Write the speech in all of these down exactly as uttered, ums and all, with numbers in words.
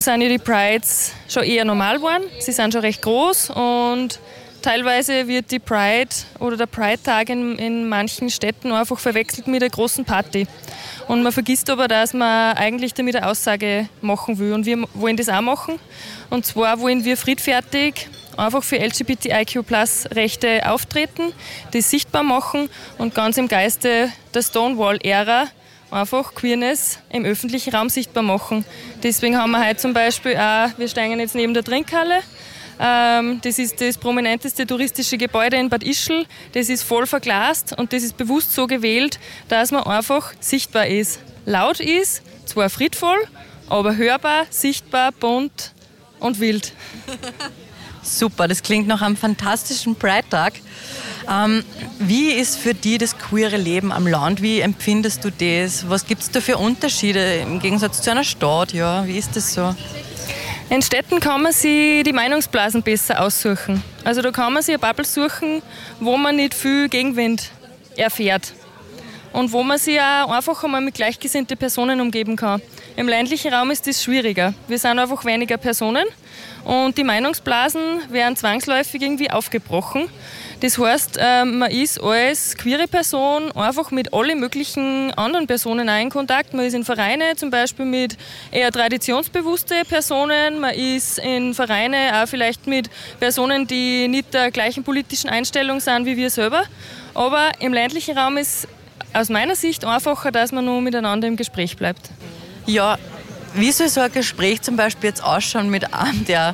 Sind ja die Prides schon eher normal geworden. Sie sind schon recht groß und teilweise wird die Pride oder der Pride-Tag in, in manchen Städten einfach verwechselt mit einer großen Party. Und man vergisst aber, dass man eigentlich damit eine Aussage machen will. Und wir wollen das auch machen. Und zwar wollen wir friedfertig einfach für L G B T I Q Plus Rechte auftreten, das sichtbar machen und ganz im Geiste der Stonewall-Ära einfach Queerness im öffentlichen Raum sichtbar machen. Deswegen haben wir heute zum Beispiel auch, wir steigen jetzt neben der Trinkhalle. Ähm, das ist das prominenteste touristische Gebäude in Bad Ischl. Das ist voll verglast und das ist bewusst so gewählt, dass man einfach sichtbar ist. Laut ist, zwar friedvoll, aber hörbar, sichtbar, bunt und wild. Super, das klingt nach einem fantastischen Pride-Tag. Ähm, wie ist für dich das queere Leben am Land? Wie empfindest du das? Was gibt es da für Unterschiede im Gegensatz zu einer Stadt? Ja, wie ist das so? In Städten kann man sich die Meinungsblasen besser aussuchen. Also da kann man sich eine Bubble suchen, wo man nicht viel Gegenwind erfährt. Und wo man sich auch einfach einmal mit gleichgesinnten Personen umgeben kann. Im ländlichen Raum ist das schwieriger. Wir sind einfach weniger Personen und die Meinungsblasen werden zwangsläufig irgendwie aufgebrochen. Das heißt, man ist als queere Person einfach mit allen möglichen anderen Personen auch in Kontakt. Man ist in Vereine zum Beispiel mit eher traditionsbewussten Personen. Man ist in Vereine auch vielleicht mit Personen, die nicht der gleichen politischen Einstellung sind wie wir selber. Aber im ländlichen Raum ist aus meiner Sicht einfacher, dass man nur miteinander im Gespräch bleibt. Ja, wie soll so ein Gespräch zum Beispiel jetzt ausschauen mit einem, der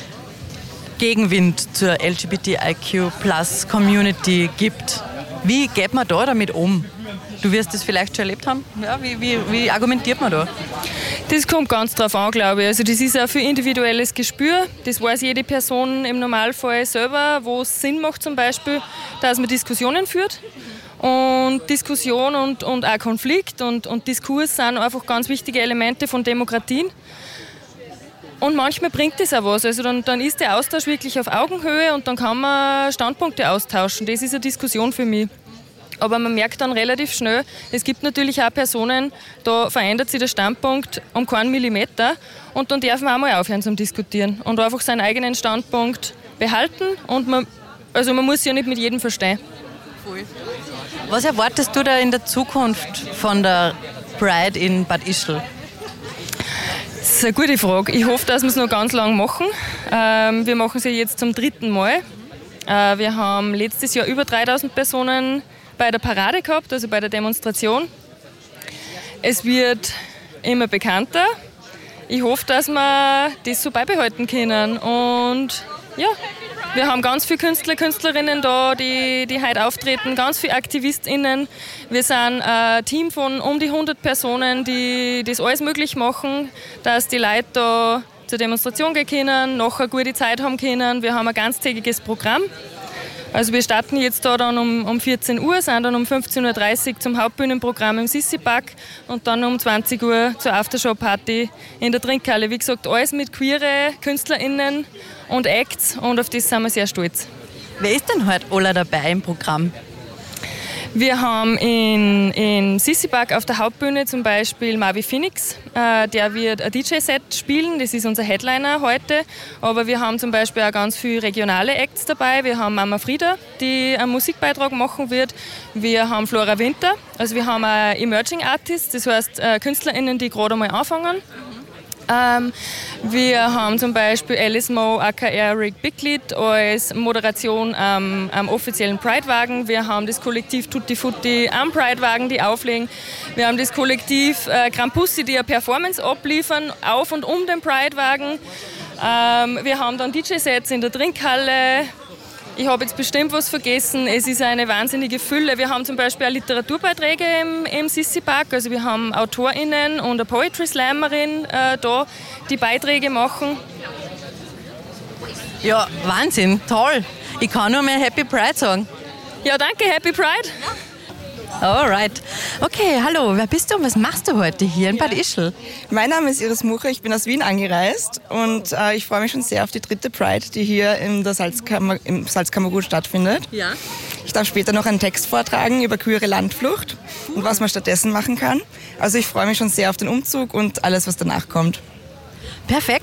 Gegenwind zur L G B T I Q Plus Community gibt? Wie geht man da damit um? Du wirst das vielleicht schon erlebt haben. Ja, wie, wie, wie argumentiert man da? Das kommt ganz drauf an, glaube ich. Also das ist ein viel individuelles Gespür. Das weiß jede Person im Normalfall selber, wo es Sinn macht zum Beispiel, dass man Diskussionen führt. Und Diskussion und, und auch Konflikt und, und Diskurs sind einfach ganz wichtige Elemente von Demokratien. Und manchmal bringt das auch was. Also dann, dann ist der Austausch wirklich auf Augenhöhe und dann kann man Standpunkte austauschen. Das ist eine Diskussion für mich. Aber man merkt dann relativ schnell, es gibt natürlich auch Personen, da verändert sich der Standpunkt um keinen Millimeter und dann darf man auch mal aufhören zum Diskutieren und einfach seinen eigenen Standpunkt behalten. Und man, also man muss sich ja nicht mit jedem verstehen. Cool. Was erwartest du da in der Zukunft von der Pride in Bad Ischl? Das ist eine gute Frage. Ich hoffe, dass wir es noch ganz lang machen. Ähm, wir machen es ja jetzt zum dritten Mal. Äh, wir haben letztes Jahr über dreitausend Personen bei der Parade gehabt, also bei der Demonstration. Es wird immer bekannter. Ich hoffe, dass wir das so beibehalten können. Und ja, wir haben ganz viele Künstler, Künstlerinnen da, die, die heute auftreten, ganz viele AktivistInnen. Wir sind ein Team von um die hundert Personen, die das alles möglich machen, dass die Leute da zur Demonstration gehen können, noch eine gute Zeit haben können. Wir haben ein ganztägiges Programm. Also wir starten jetzt da dann um, um vierzehn Uhr, sind dann um fünfzehn Uhr dreißig zum Hauptbühnenprogramm im Sissi-Park und dann um zwanzig Uhr zur Aftershow-Party in der Trinkhalle. Wie gesagt, alles mit queere KünstlerInnen und Acts und auf das sind wir sehr stolz. Wer ist denn heute alle dabei im Programm? Wir haben in, in Sissi-Park auf der Hauptbühne zum Beispiel Marvi Phoenix. Äh, der wird ein D J-Set spielen, das ist unser Headliner heute. Aber wir haben zum Beispiel auch ganz viele regionale Acts dabei. Wir haben Mama Frieda, die einen Musikbeitrag machen wird. Wir haben Flora Winter, also wir haben auch Emerging Artists, das heißt äh, KünstlerInnen, die gerade einmal anfangen. Ähm, wir haben zum Beispiel Alice Mo aka Rick Bicklid als Moderation ähm, am offiziellen Pride-Wagen. Wir haben das Kollektiv Tutti Futti am Pride-Wagen, die auflegen. Wir haben das Kollektiv äh, Krampussi, die eine Performance abliefern auf und um den Pride-Wagen. Ähm, wir haben dann D J-Sets in der Trinkhalle. Ich habe jetzt bestimmt was vergessen. Es ist eine wahnsinnige Fülle. Wir haben zum Beispiel auch Literaturbeiträge im, im Sissi-Park. Also wir haben AutorInnen und eine Poetry Slammerin äh, da, die Beiträge machen. Ja, Wahnsinn, toll. Ich kann nur mehr Happy Pride sagen. Ja, danke, Happy Pride. Alright. Okay, hallo, wer bist du und was machst du heute hier in Bad Ischl? Mein Name ist Iris Mucher, ich bin aus Wien angereist und äh, ich freue mich schon sehr auf die dritte Pride, die hier in der Salzkammer, im Salzkammergut stattfindet. Ja. Ich darf später noch einen Text vortragen über queere Landflucht und was man stattdessen machen kann. Also ich freue mich schon sehr auf den Umzug und alles, was danach kommt. Perfekt.